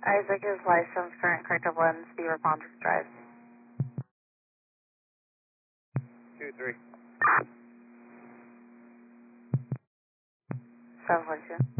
Isaac is licensed, current corrective 1, speed responders drive. 2-3. 742.